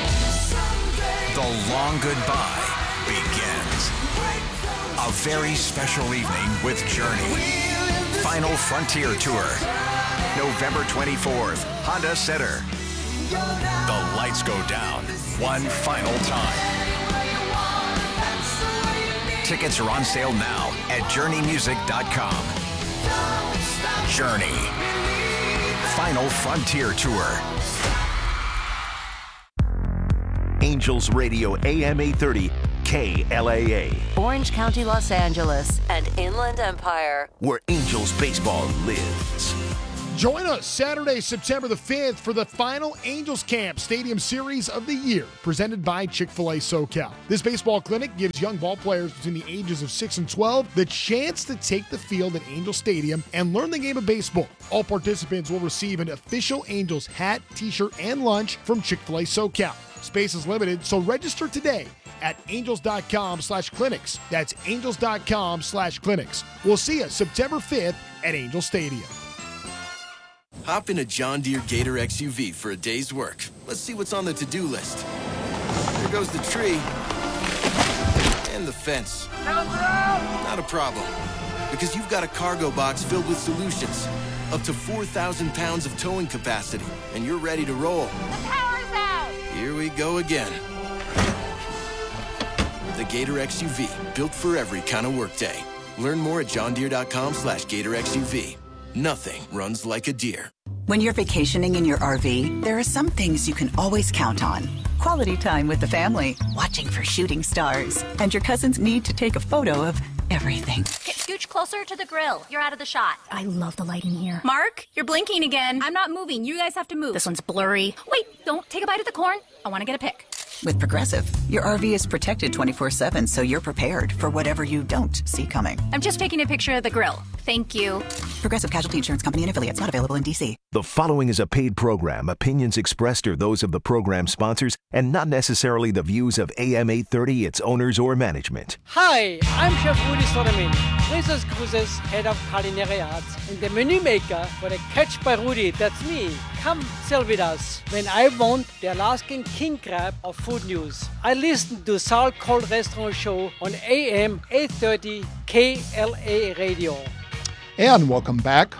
long goodbye begins. A very special evening with Journey. Final Frontier Tour. November twenty-fourth, Honda Center. The lights go down one final time. Tickets are on sale now at journey music dot com. Journey. Final Frontier Tour. Angels Radio A M eight thirty, K L A A. Orange County, Los Angeles, and Inland Empire. Where Angels baseball lives. Join us Saturday, September the fifth for the final Angels Camp Stadium Series of the year, presented by Chick-fil-A SoCal. This baseball clinic gives young ball players between the ages of six and twelve the chance to take the field at Angel Stadium and learn the game of baseball. All participants will receive an official Angels hat, t-shirt, and lunch from Chick-fil-A SoCal. Space is limited, so register today at angels.com slash clinics. That's angels.com slash clinics. We'll see you September fifth at Angel Stadium. Hop in a John Deere Gator X U V for a day's work. Let's see what's on the to-do list. There goes the tree. And the fence. Not a problem. Because you've got a cargo box filled with solutions. Up to four thousand pounds of towing capacity. And you're ready to roll. The power's out! Here we go again. The Gator X U V. Built for every kind of workday. Learn more at johndeere.com slash Gator X U V. Nothing runs like a deer. When you're vacationing in your R V, there are some things you can always count on. Quality time with the family, watching for shooting stars, and your cousin's need to take a photo of everything. Okay, scooch closer to the grill. You're out of the shot. I love the light in here. Mark, you're blinking again. I'm not moving. You guys have to move. This one's blurry. Wait, don't take a bite of the corn. I want to get a pic. With Progressive, your R V is protected twenty-four seven, so you're prepared for whatever you don't see coming. I'm just taking a picture of the grill. Thank you. Progressive Casualty Insurance Company and affiliates, not available in D C. The following is a paid program. Opinions expressed are those of the program sponsors and not necessarily the views of A M eight thirty, its owners, or management. Hi, I'm Chef Rudy Sotomin, Princess Cruises head of culinary arts and the menu maker for the Catch by Rudy. That's me. Come sail with us when I want the Alaskan king crab of food news. I listen to Salt Cold Restaurant Show on A M eight thirty K L A Radio. And welcome back.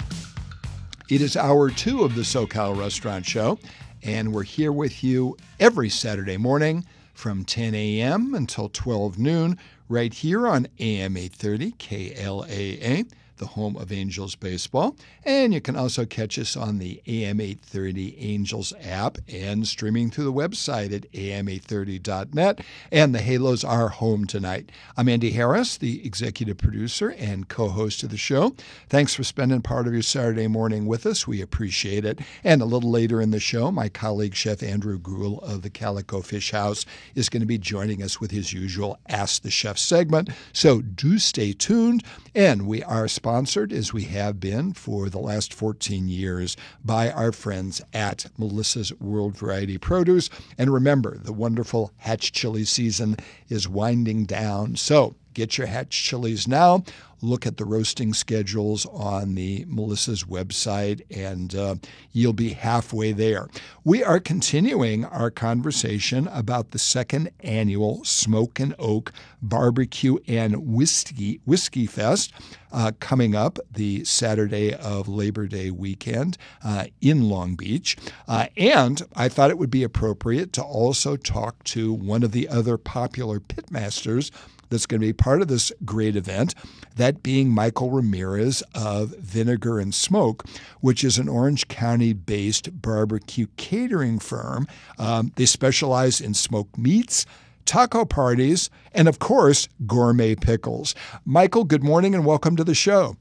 It is hour two of the SoCal Restaurant Show, and we're here with you every Saturday morning from ten a.m. until twelve noon, right here on A M eight thirty K L A A, the home of Angels baseball. And you can also catch us on the A M eight thirty Angels app and streaming through the website at A M eight thirty dot net. And the Halos are home tonight. I'm Andy Harris, the executive producer and co-host of the show. Thanks for spending part of your Saturday morning with us. We appreciate it. And a little later in the show, my colleague, Chef Andrew Gruhl of the Calico Fish House, is going to be joining us with his usual Ask the Chef segment. So do stay tuned. And we are sponsored, as we have been for the last fourteen years, by our friends at Melissa's World Variety Produce. And remember, the wonderful Hatch chili season is winding down. So get your Hatch chilies now. Look at the roasting schedules on the Melissa's website, and uh, you'll be halfway there. We are continuing our conversation about the second annual Smoke and Oak Barbecue and Whiskey Whiskey Fest uh, coming up the Saturday of Labor Day weekend uh, in Long Beach. Uh, and I thought it would be appropriate to also talk to one of the other popular pitmasters that's going to be part of this great event, that being Michael Ramirez of Vinegar and Smoke, which is an Orange County-based barbecue catering firm. Um, they specialize in smoked meats, taco parties, and, of course, gourmet pickles. Michael, good morning and welcome to the show.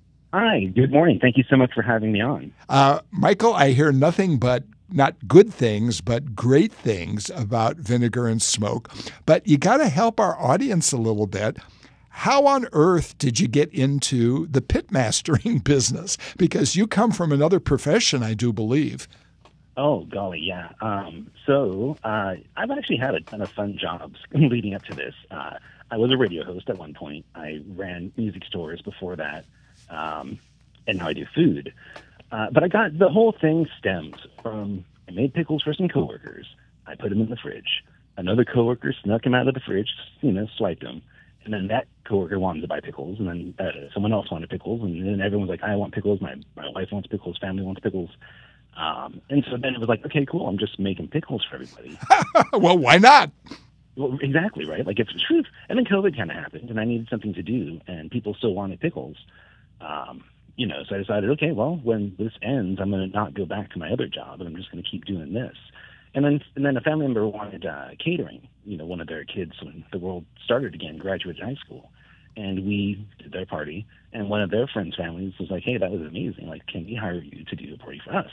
Hi, good morning. Thank you so much for having me on. Uh, Michael, I hear nothing but not good things, but great things about Vinegar and Smoke. But you got to help our audience a little bit. How on earth did you get into the pitmastering business? Because you come from another profession, I do believe. Oh, golly, yeah. Um, so uh, I've actually had a ton of fun jobs leading up to this. Uh, I was a radio host at one point. I ran music stores before that, um, and now I do food. Uh, but I got the whole thing stems from I made pickles for some coworkers. I put them in the fridge. Another coworker snuck them out of the fridge, you know, swiped them. And then that coworker wanted to buy pickles, and then uh, someone else wanted pickles, and then everyone was like, I want pickles, my, my wife wants pickles, family wants pickles. Um, and so then it was like, okay, cool, I'm just making pickles for everybody. Well, why not? Well, exactly, right? Like, it's the truth. And then COVID kind of happened, and I needed something to do, and people still wanted pickles. Um, you know, so I decided, okay, well, when this ends, I'm going to not go back to my other job, and I'm just going to keep doing this. And then, and then a family member wanted uh, catering. You know, one of their kids, when the world started again, graduated high school, and we did their party. And one of their friends' families was like, "Hey, that was amazing. Like, can we hire you to do a party for us?"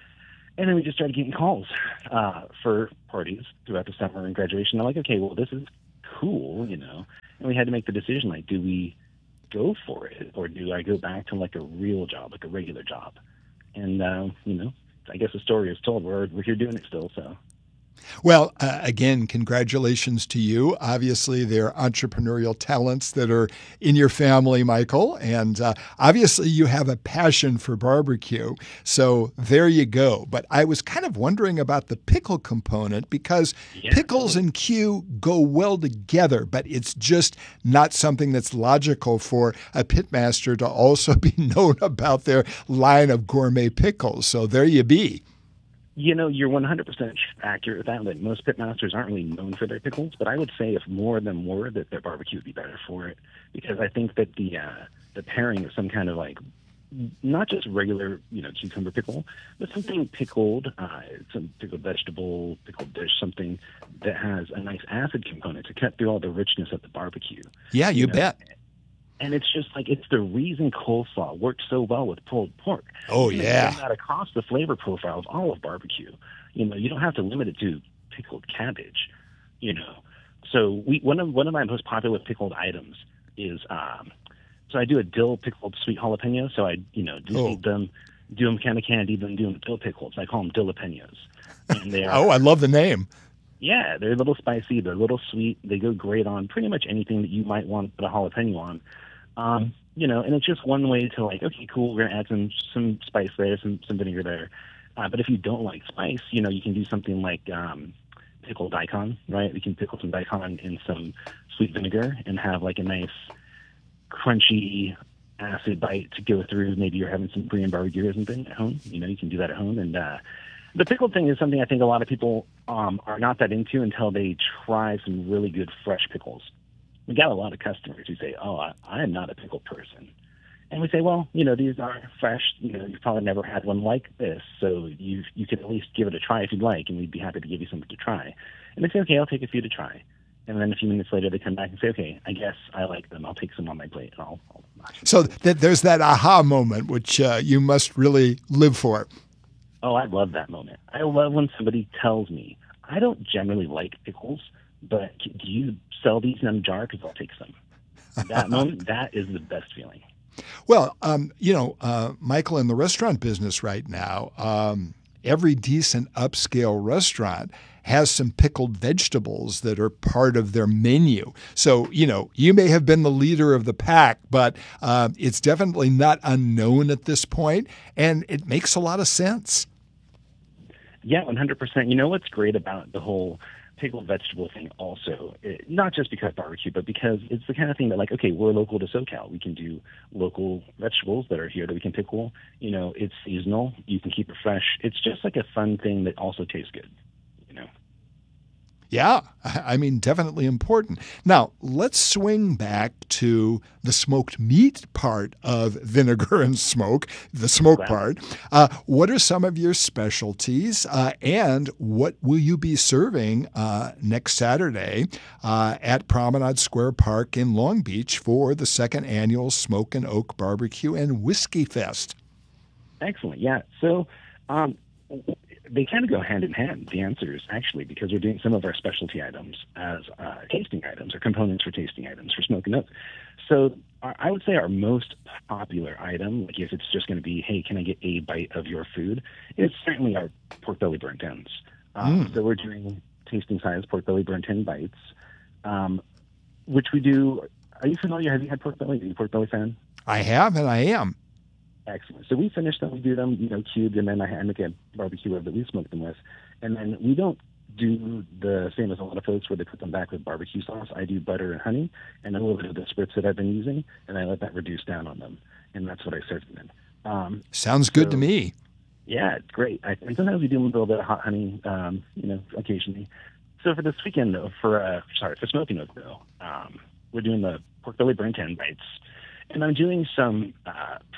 And then we just started getting calls uh, for parties throughout the summer and graduation. I'm like, okay, well, this is cool, you know. And we had to make the decision, like, do we go for it, or do I go back to like a real job, like a regular job? And uh, you know, I guess the story is told. We're we're here doing it still, so. Well, uh, again, congratulations to you. Obviously, there are entrepreneurial talents that are in your family, Michael, and uh, obviously you have a passion for barbecue. So there you go. But I was kind of wondering about the pickle component, because yeah. pickles and Q go well together, but it's just not something that's logical for a pitmaster to also be known about their line of gourmet pickles. So there you be. You know, you're one hundred percent accurate with that. Like, most pitmasters aren't really known for their pickles, but I would say if more of them were, that their barbecue would be better for it. Because I think that the uh, the pairing of some kind of like, not just regular, you know, cucumber pickle, but something pickled, uh, some pickled vegetable, pickled dish, something that has a nice acid component to cut through all the richness of the barbecue. Yeah, you, you know? bet. And it's just like, it's the reason coleslaw works so well with pulled pork. Oh, you yeah. Bring that across the flavor profile of all of barbecue. You know, you don't have to limit it to pickled cabbage, you know. So we one of one of my most popular pickled items is, um, so I do a dill pickled sweet jalapeno. So I, you know, do oh. them, do them kind of candied, then do them dill pickled. I call them dillapenos. And they are, oh, I love the name. Yeah, they're a little spicy. They're a little sweet. They go great on pretty much anything that you might want to put a jalapeno on. Um, you know, and it's just one way to like, okay, cool, we're going to add some, some spice there, some, some vinegar there. Uh, but if you don't like spice, you know, you can do something like um, pickled daikon, right? We can pickle some daikon in some sweet vinegar and have like a nice crunchy acid bite to go through. Maybe you're having some Korean barbecue or something at home. You know, you can do that at home. And uh, the pickled thing is something I think a lot of people um, are not that into until they try some really good fresh pickles. We got a lot of customers who say, oh, I, I am not a pickle person. And we say, well, you know, these are fresh. You know, you've probably never had one like this, so you you can at least give it a try if you'd like, and we'd be happy to give you something to try. And they say, okay, I'll take a few to try. And then a few minutes later, they come back and say, okay, I guess I like them. I'll take some on my plate. And I'll, I'll so th- there's that aha moment, which uh, you must really live for. Oh, I love that moment. I love when somebody tells me, I don't generally like pickles, but do you sell these in a jar? Because I'll take some. That moment, that is the best feeling. Well, um, you know, uh, Michael, in the restaurant business right now, um, every decent upscale restaurant has some pickled vegetables that are part of their menu. So, you know, you may have been the leader of the pack, but uh, it's definitely not unknown at this point, and it makes a lot of sense. Yeah, one hundred percent. You know what's great about the whole pickled vegetable thing also, it, not just because barbecue, but because it's the kind of thing that, like, okay, we're local to SoCal. We can do local vegetables that are here that we can pickle. You know, it's seasonal. You can keep it fresh. It's just like a fun thing that also tastes good, you know. Yeah, I mean, definitely important. Now, let's swing back to the smoked meat part of Vinegar and Smoke, the smoke wow. part. Uh, what are some of your specialties, uh, and what will you be serving uh, next Saturday uh, at Promenade Square Park in Long Beach for the second annual Smoke and Oak Barbecue and Whiskey Fest? Excellent, yeah. So um, they kind of go hand in hand, the answers, actually, because we're doing some of our specialty items as uh, tasting items or components for tasting items for Smoke and Oak. So our, I would say our most popular item, like if it's just going to be, hey, can I get a bite of your food, is certainly our pork belly burnt ends. Um, mm. So we're doing tasting size pork belly burnt end bites, um, which we do. Are you familiar? Have you had pork belly? Are you a pork belly fan? I have, and I am. Excellent. So we finish them, we do them, you know, cubed, and then I make a barbecue rub that we smoke them with. And then we don't do the same as a lot of folks where they put them back with barbecue sauce. I do butter and honey and a little bit of the spritz that I've been using, and I let that reduce down on them. And that's what I serve them in. Um, Sounds good so, to me. Yeah, it's great. I, and sometimes we do a little bit of hot honey, um, you know, occasionally. So for this weekend, though, for, uh, sorry, for Smoking Oak, though, um, we're doing the pork belly burnt end bites. And I'm doing some uh,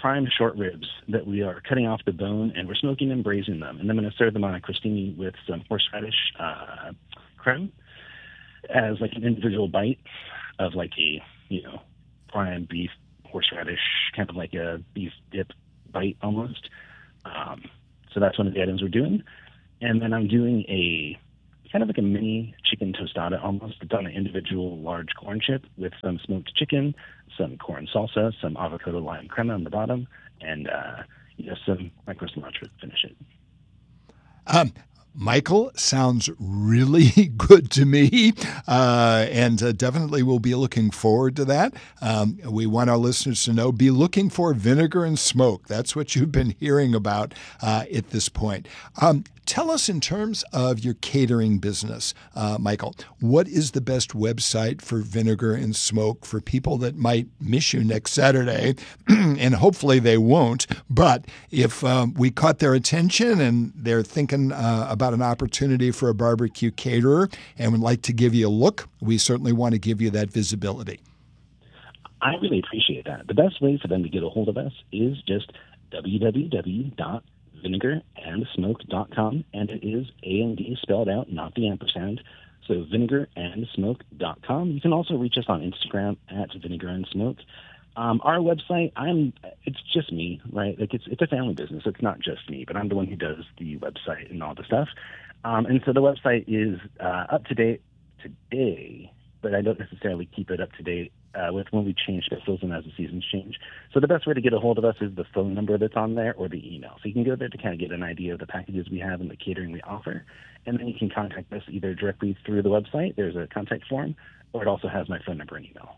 prime short ribs that we are cutting off the bone, and we're smoking and braising them. And I'm going to serve them on a crostini with some horseradish uh, creme as like an individual bite of like a, you know, prime beef horseradish, kind of like a beef dip bite almost. Um, so that's one of the items we're doing. And then I'm doing a kind of like a mini chicken tostada almost. It's on an individual large corn chip with some smoked chicken, some corn salsa, some avocado lime crema on the bottom, and uh, you know, some micro cilantro to finish it. Um, Michael, sounds really good to me, uh, and uh, definitely we'll be looking forward to that. Um, we want our listeners to know, be looking for Vinegar and Smoke. That's what you've been hearing about uh, at this point. Um, tell us, in terms of your catering business, uh, Michael, what is the best website for Vinegar and Smoke for people that might miss you next Saturday? And hopefully they won't. But if um, we caught their attention and they're thinking uh, about an opportunity for a barbecue caterer and would like to give you a look, we certainly want to give you that visibility. I really appreciate that. The best way for them to get a hold of us is just w w w dot vinegar and smoke dot com, and it is A and D spelled out, not the ampersand. So vinegar and smoke dot com. You can also reach us on Instagram at Vinegar and Smoke. Um, our website, I'm, it's just me, right? Like it's, it's a family business. It's not just me, but I'm the one who does the website and all the stuff. Um, and so the website is uh, up to date today, but I don't necessarily keep it up to date uh, with when we change specials and as the seasons change. So the best way to get a hold of us is the phone number that's on there or the email. So you can go there to kind of get an idea of the packages we have and the catering we offer. And then you can contact us either directly through the website. There's a contact form, or it also has my phone number and email.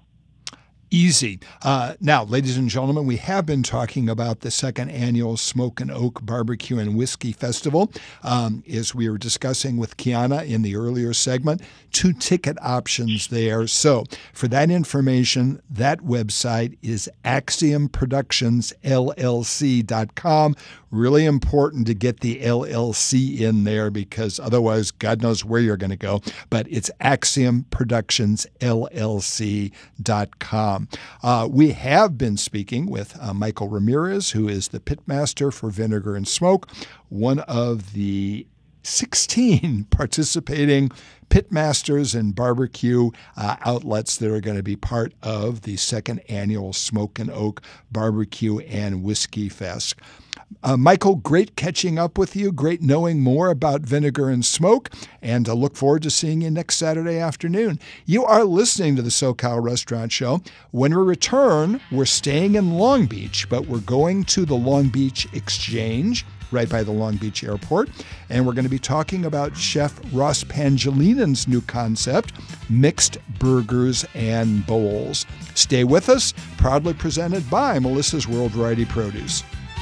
Easy. Uh, now, ladies and gentlemen, we have been talking about the second annual Smoke and Oak Barbecue and Whiskey Festival. Um, as we were discussing with Kiana in the earlier segment, two ticket options there. So for that information, that website is axiom productions l l c dot com. Really important to get the L L C in there, because otherwise God knows where you're going to go. But it's axiom productions l l c dot com. Uh, we have been speaking with uh, Michael Ramirez, who is the pitmaster for Vinegar and Smoke, one of the sixteen participating pitmasters and barbecue uh, outlets that are going to be part of the second annual Smoke and Oak Barbecue and Whiskey Fest. Uh, Michael, great catching up with you. Great knowing more about Vinegar and Smoke, and I look forward to seeing you next Saturday afternoon. You are listening to the SoCal Restaurant Show. When we return, we're staying in Long Beach, but we're going to the Long Beach Exchange, right by the Long Beach Airport, and we're going to be talking about Chef Ross Pangelinen's new concept, Mixed Burgers and Bowls. Stay with us, proudly presented by Melissa's World Variety Produce.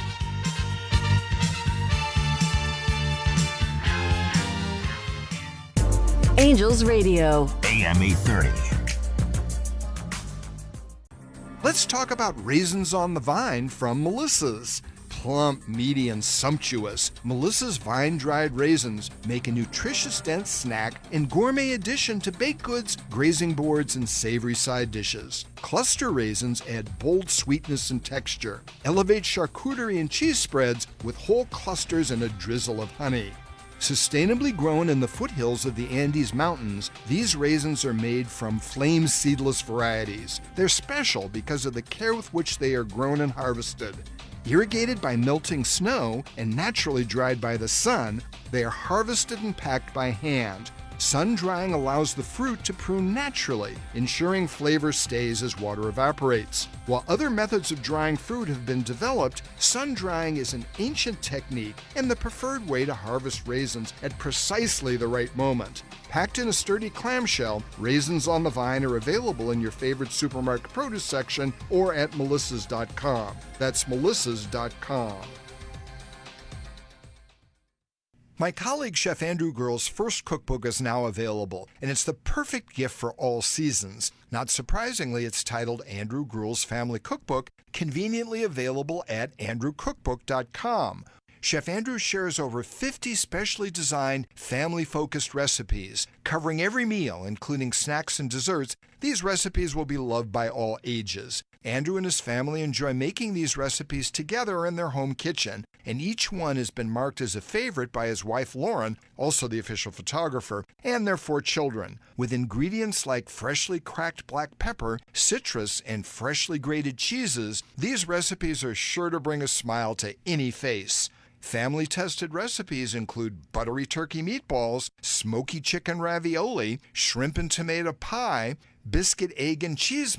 Angels Radio. A M eight thirty. Let's talk about raisins on the vine from Melissa's. Plump, meaty, and sumptuous, Melissa's vine-dried raisins make a nutritious, dense snack and gourmet addition to baked goods, grazing boards, and savory side dishes. Cluster raisins add bold sweetness and texture, elevate charcuterie and cheese spreads with whole clusters and a drizzle of honey. Sustainably grown in the foothills of the Andes Mountains, these raisins are made from flame seedless varieties. They're special because of the care with which they are grown and harvested. Irrigated by melting snow and naturally dried by the sun, they are harvested and packed by hand. Sun drying allows the fruit to prune naturally, ensuring flavor stays as water evaporates. While other methods of drying fruit have been developed, sun drying is an ancient technique and the preferred way to harvest raisins at precisely the right moment. Packed in a sturdy clamshell, raisins on the vine are available in your favorite supermarket produce section or at melissas dot com. That's melissas dot com. My colleague Chef Andrew Grohl's first cookbook is now available, and it's the perfect gift for all seasons. Not surprisingly, it's titled Andrew Grohl's Family Cookbook, conveniently available at andrew cookbook dot com. Chef Andrew shares over fifty specially designed, family-focused recipes, covering every meal, including snacks and desserts, These recipes will be loved by all ages. Andrew and his family enjoy making these recipes together in their home kitchen, and each one has been marked as a favorite by his wife Lauren, also the official photographer, and their four children. With ingredients like freshly cracked black pepper, citrus, and freshly grated cheeses, these recipes are sure to bring a smile to any face. Family-tested recipes include buttery turkey meatballs, smoky chicken ravioli, shrimp and tomato pie, biscuit, egg, and cheese